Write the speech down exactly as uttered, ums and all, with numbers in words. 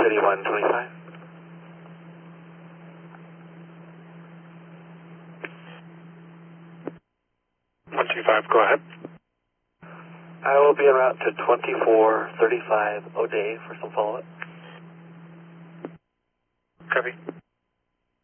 City one twenty-five. one two five, go ahead. I will be en route to twenty-four thirty-five O'Day for some follow-up. Copy.